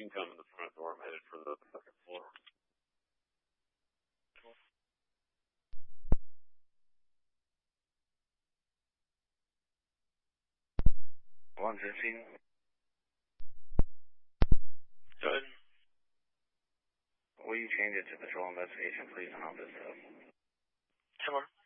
can come in the front door. I'm headed for the second floor. 115. Good. Will you change it to patrol investigation, please, and I'll just, 10 more.